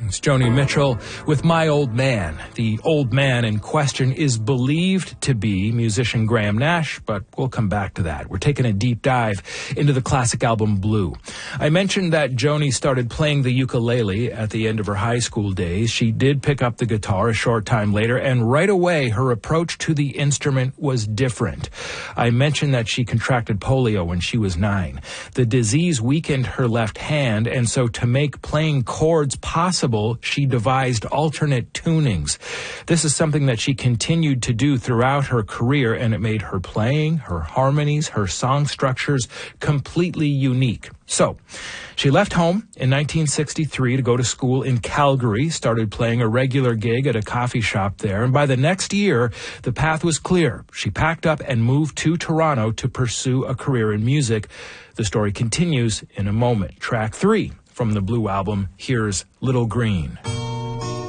It's Joni Mitchell with My Old Man. The old man in question is believed to be musician Graham Nash, but we'll come back to that. We're taking a deep dive into the classic album Blue. I mentioned that Joni started playing the ukulele at the end of her high school days. She did pick up the guitar a short time later, and right away her approach to the instrument was different. I mentioned that she contracted polio when she was 9. The disease weakened her left hand, and so to make playing chords possible, she devised alternate tunings. This is something that she continued to do throughout her career, and it made her playing, her harmonies, her song structures completely unique. So, she left home in 1963 to go to school in Calgary, started playing a regular gig at a coffee shop there, and by the next year, the path was clear. She packed up and moved to Toronto to pursue a career in music. The story continues in a moment. Track 3 from the Blue album, here's Little Green.